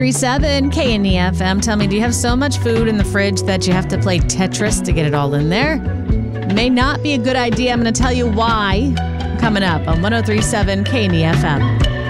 37 KNEFM. Tell me, do you have so much food in the fridge that you have to play Tetris to get it all in there? May not be a good idea. I'm going to tell you why coming up on 103.7 KNEFM.